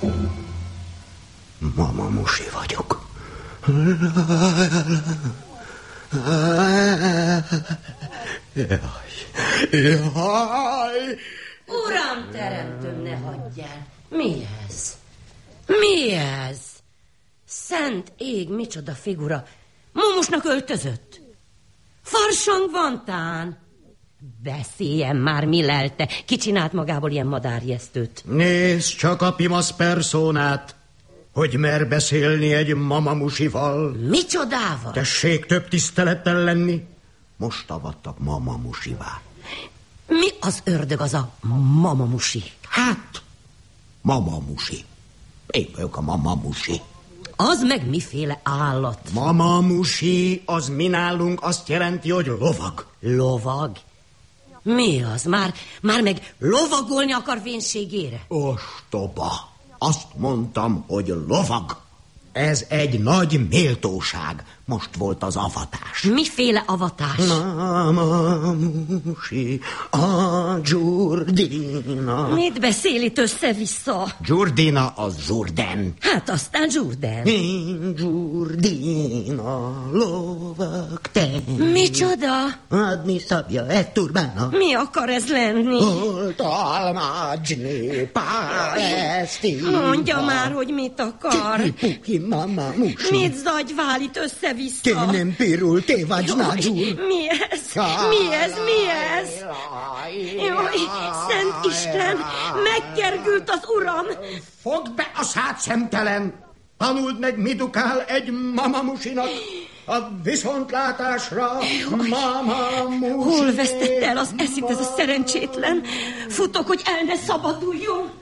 Mama Musi vagyok. Jaj. Uram, teremtőm, ne hagyj el. Mi ez? Mi ez? Szent ég, micsoda figura. Mumusnak öltözött. Farsang van tán. Beszéljen már, mi lelte. Ki csinált magából ilyen madárjesztőt? Nézd csak a pimasz perszónát, hogy mer beszélni egy Mama Musival. Micsodával? Tessék több tisztelettel lenni. Most avattak Mama Musivá. Mi az ördög az a Mama Musi? Hát, Mama Musi. Én vagyok a Mama Musi. Az meg miféle állat? Mama Musi, az mi nálunk azt jelenti, hogy lovag. Lovag? Mi az? Már meg lovagolni akar vénségére? Ostoba. Azt mondtam, hogy lovag. Ez egy nagy méltóság. Most volt az avatás. Miféle avatás? Mama Musi, a Giurdina. Mit beszél itt össze-vissza? Giurdina az Jourdan. Hát aztán Jourdan. Én Giurdina, lovag te. Micsoda? Adni szabja, egy turbána. Mi akar ez lenni? Oltalmácsni, páleszti. Mondja már, hogy mit akar. Puki, Mama Musi. Mit zagyvál itt össze-vissza? Te nem pirul, te vagy nagyúr. Mi ez? Mi ez? Mi ez? Jaj, Szent Isten, megkergült az uram. Fogd be a szád, szemtelen. Tanuld meg, mit dukál egy Mama Musinak. A viszontlátásra, Mama Musi. Hol vesztette el az eszét ez a szerencsétlen? Futok, hogy el ne szabaduljon.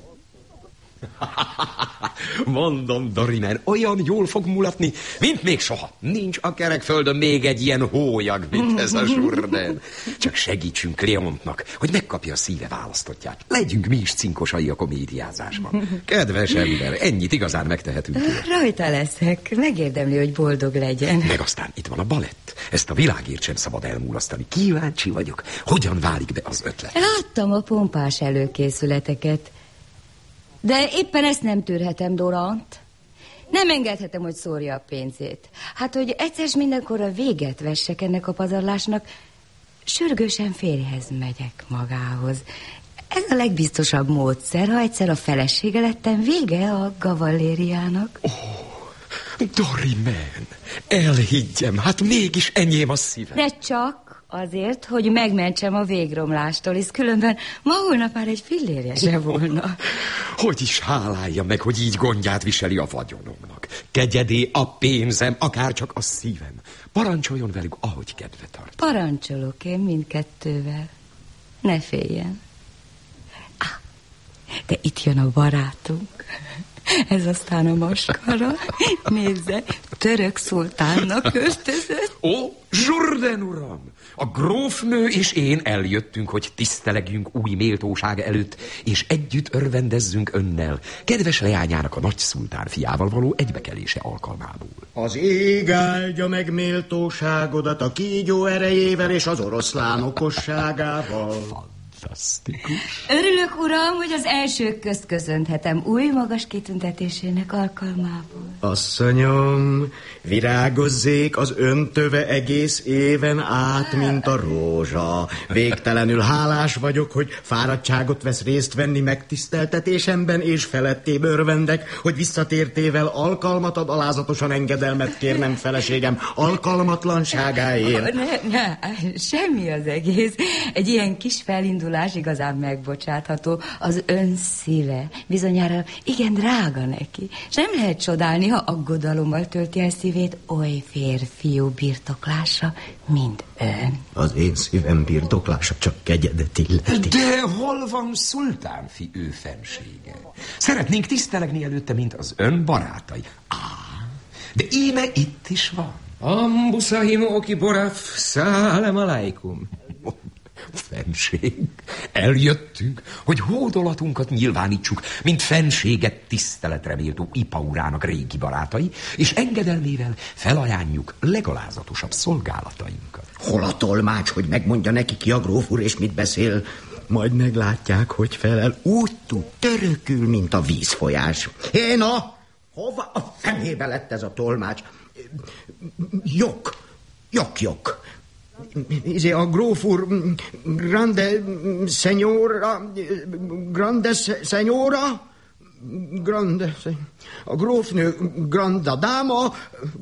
Mondom, Dorimer, olyan jól fog mulatni, mint még soha. Nincs a kerekföldön még egy ilyen hólyag, mint ez a Jourdan. Csak segítsünk Leontnak, hogy megkapja a szíve választottját. Legyünk mi is cinkosai a komédiázásban. Kedves ember, ennyit igazán megtehetünk. Rajta leszek. Megérdemli, hogy boldog legyen. Meg aztán itt van a balett. Ezt a világért sem szabad elmulasztani. Kíváncsi vagyok, hogyan válik be az ötlet. Láttam a pompás előkészületeket. De éppen ezt nem tűrhetem, Dorant. Nem engedhetem, hogy szórja a pénzét. Hát, hogy egyszer s mindenkorra véget vessek ennek a pazarlásnak, sürgősen férjhez megyek magához. Ez a legbiztosabb módszer, ha egyszer a felesége lettem, vége a kavallériának. Dorimen, elhiggyem, hát mégis enyém a szívem. De csak azért, hogy megmentsem a végromlástól, hisz különben ma holnap már egy fillérje se volna. Hogy is hálálja meg, hogy így gondját viseli a vagyonomnak. Kegyedé a pénzem, akár csak a szívem. Parancsoljon velük, ahogy kedve tart. Parancsolok én mindkettővel. Ne féljen. De itt jön a barátunk. Ez aztán a maskara. Nézze, török szultánnak öltözött. Ó, Jourdan uram! A grófnő és én eljöttünk, hogy tisztelegjünk új méltóság előtt, és együtt örvendezzünk önnel, kedves leányának a nagy szultán fiával való egybekelése alkalmából. Az ég áldja meg méltóságodat a kígyó erejével és az oroszlán okosságával. Fantasztikus. Örülök, uram, hogy az elsők közt köszönhetem új magas kitüntetésének alkalmából. Asszonyom, virágozzék az öntöve egész éven át, mint a rózsa. Végtelenül hálás vagyok, hogy fáradtságot vesz részt venni megtiszteltetésemben, és felettébb örvendek, hogy visszatértével alkalmat ad alázatosan engedelmet kérnem feleségem alkalmatlanságáért. Ne, semmi az egész. Egy ilyen kis felindulás igazán megbocsátható. Az ön szíve bizonyára igen drága neki. És nem lehet csodálni, ha aggodalommal tölti el szívét oly férfiú birtoklása, mint ön. Az én szívem birtoklása csak kegyedet illeti. De hol van szultánfi ő fensége? Szeretnénk tisztelegni előtte, mint az ön barátai. De íme itt is van. Ambusahim oki boraf, szálem aleikum. Fenség, eljöttünk, hogy hódolatunkat nyilvánítsuk, mint fenséget tiszteletre méltó Ipaurának régi barátai, és engedelmével felajánljuk legalázatosabb szolgálatainkat. Hol a tolmács, hogy megmondja neki ki a gróf úr, és mit beszél? Majd meglátják, hogy felel. Úgy tud törökül, mint a vízfolyás. Na, hova a fenébe lett ez a tolmács? Jok. A gróf úr grande senyora, a grófnő granda dáma,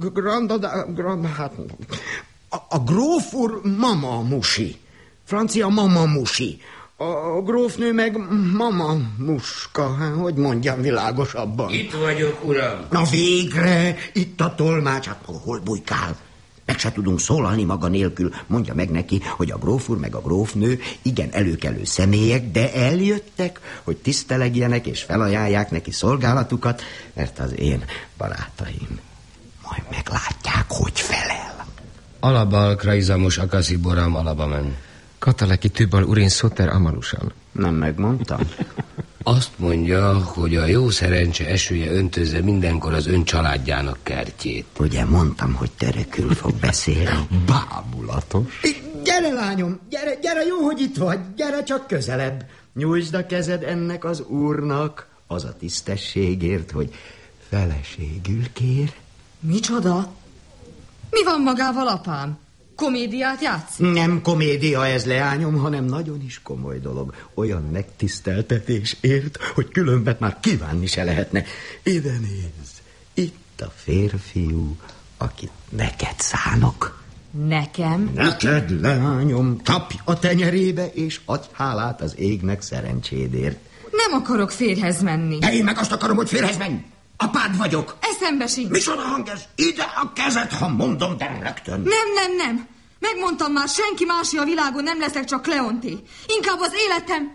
a gróf úr mama musi, francia mama musi, a grófnő meg mama muska, hogy mondjam világosabban. Itt vagyok, uram. Na végre, itt a tolmács, hát hol bujkál? Meg se tudunk szólalni maga nélkül. Mondja meg neki, hogy a gróf úr meg a grófnő igen előkelő személyek, de eljöttek, hogy tisztelegjenek és felajánlják neki szolgálatukat, mert az én barátaim. Majd meglátják, hogy felel. Alabal kraizamos akaszi boram alabamen. Kataleki tübbal urin szoter amalusan. Nem megmondtam? Azt mondja, hogy a jó szerencse esője öntözze mindenkor az ön családjának kertjét. Ugye mondtam, hogy törökül fog beszélni. Bámulatos. Gyere, lányom, gyere, jó, hogy itt vagy. Gyere csak közelebb. Nyújtsd a kezed ennek az úrnak, az a tisztességért, hogy feleségül kér. Micsoda? Mi van magával, apám? Komédiát játszik? Nem komédia ez, leányom, hanem nagyon is komoly dolog. Olyan megtiszteltetés ért, hogy különben már kívánni se lehetne. Ide nézz, itt a férfiú, akit neked szánok. Nekem? Neked, leányom, csapj a tenyerébe, és adj hálát az égnek szerencsédért. Nem akarok férjhez menni. De én meg azt akarom, hogy férjhez menj. Apád vagyok. Eszembe sincs. Micsoda hang ez? Ide a kezed, ha mondom, de rögtön. Nem. Megmondtam már, senki mási a világon nem leszek, csak Kleonti. Inkább az életem...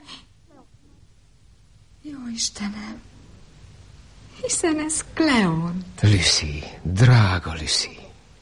Jó Istenem. Hiszen ez Kleont. Lucy, drága Lucy.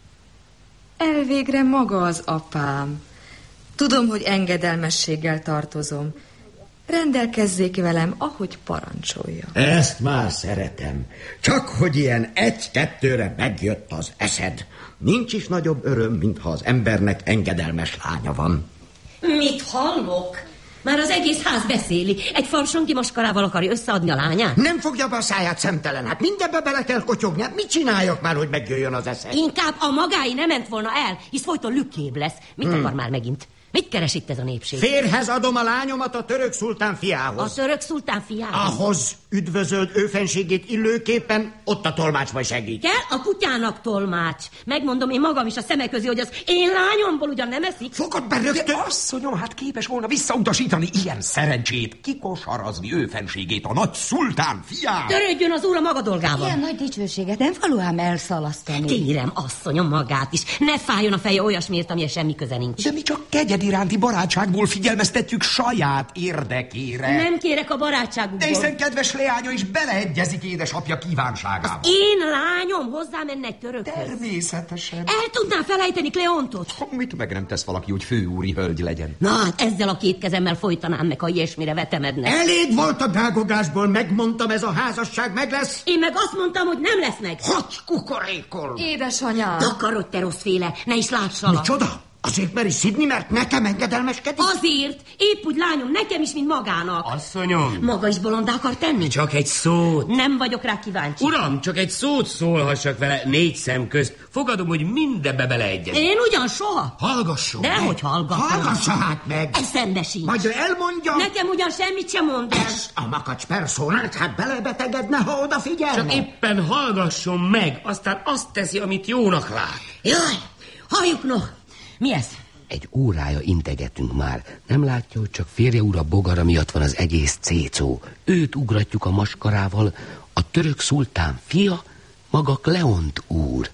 Elvégre maga az apám. Tudom, hogy engedelmességgel tartozom. Rendelkezzék velem, ahogy parancsolja. Ezt már szeretem. Csak hogy ilyen 1-2-re megjött az eszed. Nincs is nagyobb öröm, mintha az embernek engedelmes lánya van. Mit hallok? Már az egész ház beszéli. Egy farsongi maskarával akarja összeadni a lányát? Nem fogja be a száját, szemtelen. Hát mindenbe bele kell kotyogni. Hát mit csináljak már, hogy megjöjjön az eszed? Inkább a magái nem ment volna el, hisz folyton lükkébb lesz. Mit akar már megint? Mit keres itt ez a népség? Férhez adom a lányomat a török szultán fiához. A török szultán fiához? Ahhoz üdvözöld őfenségét illőképpen, ott a tolmács majd segít. Kell a kutyának tolmács. Megmondom én magam is a szemek közé, hogy az én lányomból ugyan nem eszik. Fogod be rögtön! De asszonyom, hát képes volna visszautasítani ilyen szerencsét, kikosarazni őfenségét, a nagy szultán fiát. Törődjön az úr a maga dolgával. Ilyen nagy dicsőséget nem való ám elszalasztani. Kérem, asszonyom, magát is. Ne fájjon a feje olyasmiért, amihez semmi köze nincs. De mi csak kegyed iránti barátságból figyelmeztetjük saját érdekére. Nem kérek a barátságukból. De hiszen kedves leánya is beleegyezik édesapja kívánságába. Én lányom hozzá menne egy törökhöz. Természetesen. El tudnám felejteni Kleontot? Mit meg nem tesz valaki, hogy főúri hölgy legyen? Na, hát ezzel a két kezemmel folytanám meg, ha ilyesmire vetemedne. Elég volt a dágogásból, megmondtam, ez a házasság meg lesz. Én meg azt mondtam, hogy nem lesz meg. Hogy kukorékol? Édesanyám. Takarodj, te rosszféle, ne is lássalak. Micsoda? Azért meri szidni, mert nekem engedelmeskedik? Azért, épp úgy lányom, nekem is, mint magának. Asszonyom. Maga is bolondá akar tenni? Csak egy szót. Nem vagyok rá kíváncsi. Uram, csak egy szót szólhassak vele 4 szem közt. Fogadom, hogy mindebbe beleegyezik. Én ugyan soha. Hallgasson Dehogy hallgatom. Hallgassa hát meg. Eszembe sincs. Majd ő elmondja. Nekem ugyan semmit sem mond el. A makacs personát, hát belebetegedne, ha odafigyelne. Csak éppen hallgasson meg, aztán azt teszi, amit jónak lát. Jaj, halljuk no. Mi ez? Egy órája integetünk már. Nem látja, hogy csak férje úr a bogara miatt van az egész cécó. Őt ugratjuk a maskarával, a török szultán fia, maga Kleont úr.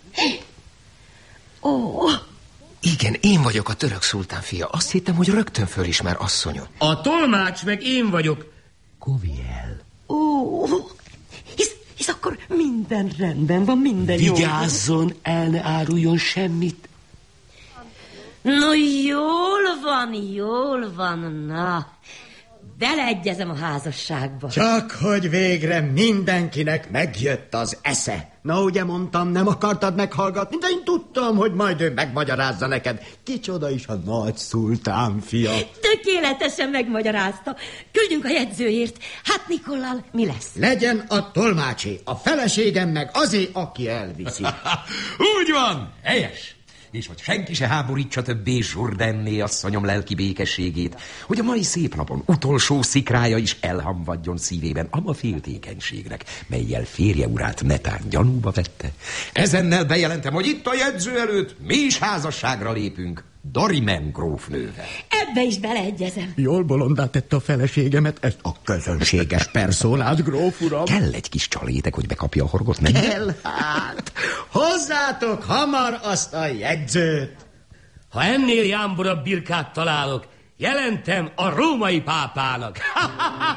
Ó, Igen, én vagyok a török szultán fia. Azt hittem, hogy rögtön fölismer, asszonyom. A tolmács meg én vagyok. Koviel. ó, hisz akkor minden rendben van, minden jó. Vigyázzon, el ne áruljon semmit. No, jól van, na. Beleegyezem a házasságba. Csak hogy végre mindenkinek megjött az esze. Na, ugye mondtam, nem akartad meghallgatni, de én tudtam, hogy majd ő megmagyarázza neked. Kicsoda is a nagy szultán fia. Tökéletesen megmagyarázta. Küldjünk a jegyzőért. Hát Nikollal mi lesz? Legyen a tolmácsé, a feleségem meg azé, aki elviszi. Úgy van, helyes. És hogy senki se háborítsa többé Jourdainné asszonyom lelki békességét, hogy a mai szép napon utolsó szikrája is elhamvadjon szívében ama féltékenységnek, mellyel férje urát netán gyanúba vette. Ezennel bejelentem, hogy itt a jegyző előtt mi is házasságra lépünk Dorimen grófnővel. Ebbe is beleegyezem. Jól bolondá tette a feleségemet, ezt a közönséges personát, gróf uram. Kell egy kis csalétek, hogy bekapja a horgot, nem? Kell, hát. Hozzátok hamar azt a jegyzőt. Ha ennél jámborabb birkát találok, jelentem a római pápának.